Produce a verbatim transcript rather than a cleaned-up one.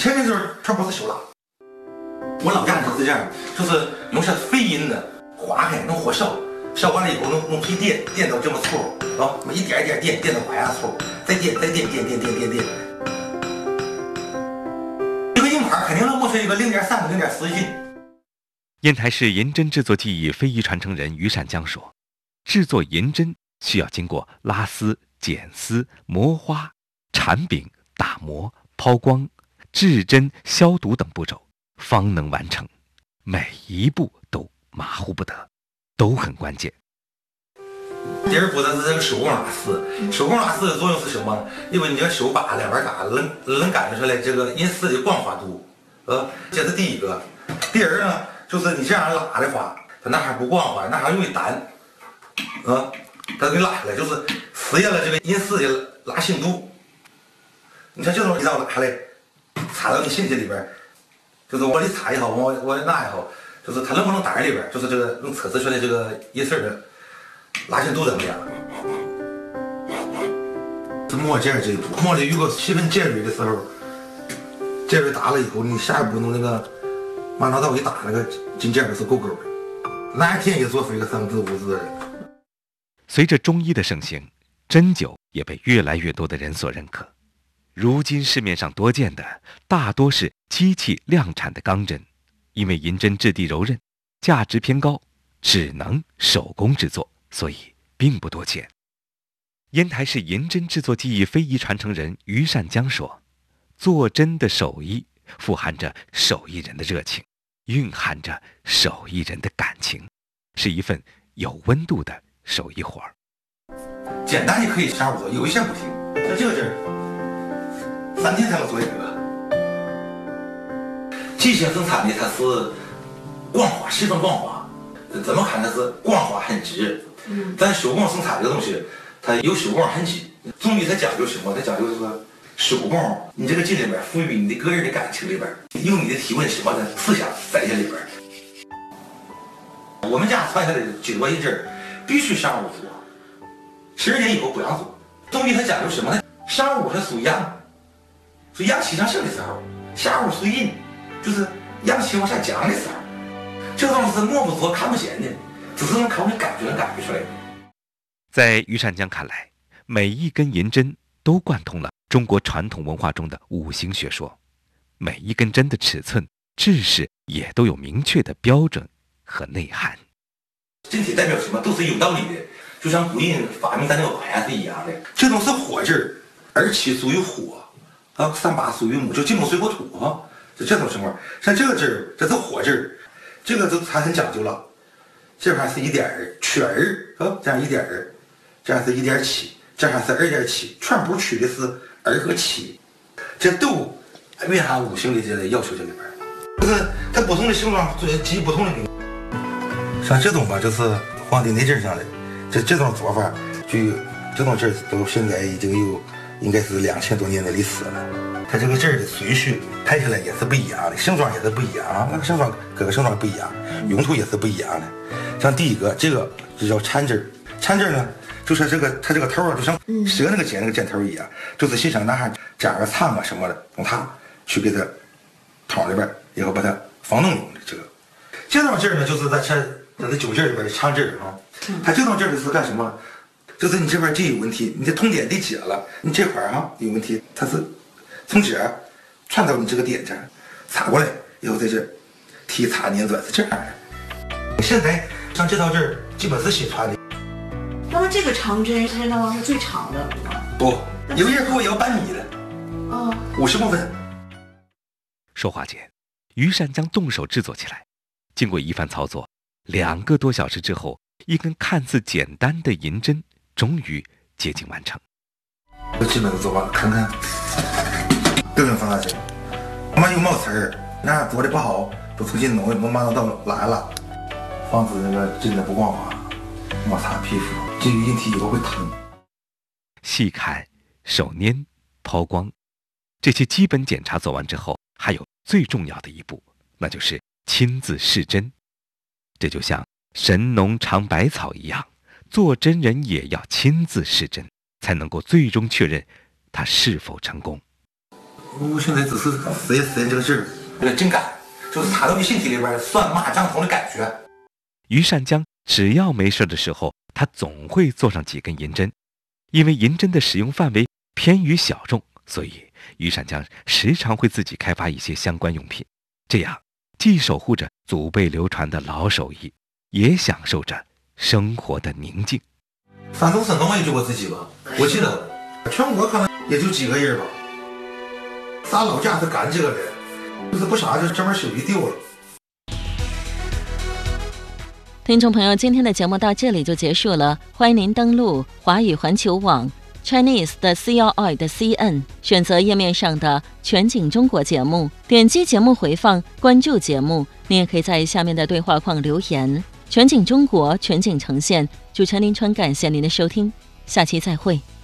前面就是全部是手拉。我老家就是这样，就是用些废银子划开，弄火烧，烧完了以后弄弄推电，电到这么粗，啊，一点一点电，电到花样粗，再电再电电电电电电。这个硬盘肯定能磨出一个零点三到零点四斤。 烟台市银针制作技艺非遗传承人于善江说，制作银针需要经过拉丝、剪丝、磨花、缠饼、打磨、抛光、制针、消毒等步骤，方能完成。每一步都马虎不得，都很关键。 第二步呢是这个手工拉丝，手工拉丝的作用是什么？因为你这手把两边嘎能能感觉出来这个银丝的光滑度，呃，这是第一个。第二呢，就是你这样拉的话，它那还不光滑，那还容易单，啊，它给拉下来，就是实现了这个银丝的拉性度。你看这种一道拉下来，插到你身体里边，就是往里插也好，往往那也好，就是它能不能打里边，就是这个能测试出来这个银丝的拉性度怎么样？这磨尖这一步，磨的有个七分尖锐的时候，尖锐打了以后，你下一步弄那个马刀刀一打，那个金尖是够够的。哪一天也做出一个三字五字的。 随着中医的盛行，针灸也被越来越多的人所认可。如今市面上多见的大多是机器量产的钢针，因为银针质地柔韧，价值偏高，只能手工制作，所以并不多见。烟台市银针制作技艺非遗传承人于善江说，做针的手艺富含着手艺人的热情，蕴含着手艺人的感情，是一份有温度的手艺活儿。 简单也可以下午做，有一些不行。像这个针儿，三天才能做一个。机械生产的它是光滑，十分光滑，怎么看它是光滑很直。嗯，咱手工生产这个东西，它有手工痕迹。中医它讲究什么？它讲究这个手工，你这个劲里边赋予你的个人的感情里边，有你的体温什么的思想在这里边。我们家传下来的九多一针必须上午做，十二点以后不让做。中医它讲究什么呢？上午它属阳，属阳气上升的时候；下午属阴，就是阳气往下降的时候。这个东西是摸不着、看不见的，只是能靠你感觉能感觉出来的。 在于善江看来，每一根银针都贯通了中国传统文化中的五行学说，每一根针的尺寸、制式也都有明确的标准和内涵。 身体代表什么都是有道理的，就像古人发明咱那个碗是一样的。这种是火劲儿，二七属于火，啊，三八属于木，就金木水火土啊，就这种情况。像这个劲儿，这是火劲儿，这个就它很讲究了。这块是一点儿，取儿啊，这样一点儿，这样是一点七，这样是二点七，全部取的是二和七，这都蕴含五行的这个要求这里边。就是它不同的形状基于不同的名。像这种吧，就是《黄帝内经》上的，这这种做法，就这种针都现在已经有应该是两千多年的历史了。它这个针的顺序排下来也是不一样的，形状也是不一样，那个形状各个形状不一样，用途也是不一样的。像第一个，这个就叫缠针，缠针呢，就是这个它这个头啊，就像蛇那个尖那个尖头一样，就是欣赏男孩加个苍啊什么的，用它去给它套里边，然后把它防冻用的这个。这种针呢，就是在这。这是酒劲里边的长针啊，它这种针是干什么？就是你这块筋有问题，你的痛点得解了，你这块哈有问题，它是从这儿传到你这个点这儿，插过来以后在这提插捻转是这样的。现在像这套针基本是新传的。 那么这个长针是那是最长的吗？ 不，有些裤也要半米的， 哦， 五十公分。 说话间，于善江动手制作起来，经过一番操作。两个多小时之后，一根看似简单的银针终于接近完成。 我基本都做完了，看看都用放大针。我们有冒刺儿，那做的不好，都重新弄，我马上到拉一拉，防止那个针的不光滑，摩擦皮肤，至于引体以后会疼。 细看、手捏、抛光，这些基本检查做完之后，还有最重要的一步，那就是亲自试针。这就像神农尝百草一样，做针人也要亲自试针，才能够最终确认它是否成功。 我现在只是实验实验这个劲儿，有点劲感，就是插到你身体里边酸麻胀痛的感觉。 于善江只要没事的时候，他总会做上几根银针，因为银针的使用范围偏于小众，所以于善江时常会自己开发一些相关用品，这样既守护着祖辈流传的老手艺，也享受着生活的宁静。 山东省东也就我自己吧，我记得全国可能也就几个人吧。咱老家是干这个的，就是不啥就专门修一丢了。 听众朋友，今天的节目到这里就结束了，欢迎您登录华语环球网 Chinese 的 C L I 的 C N， 选择页面上的全景中国节目，点击节目回放，关注节目。您也可以在下面的对话框留言。全景中国，全景呈现，主持人林川，感谢您的收听，下期再会。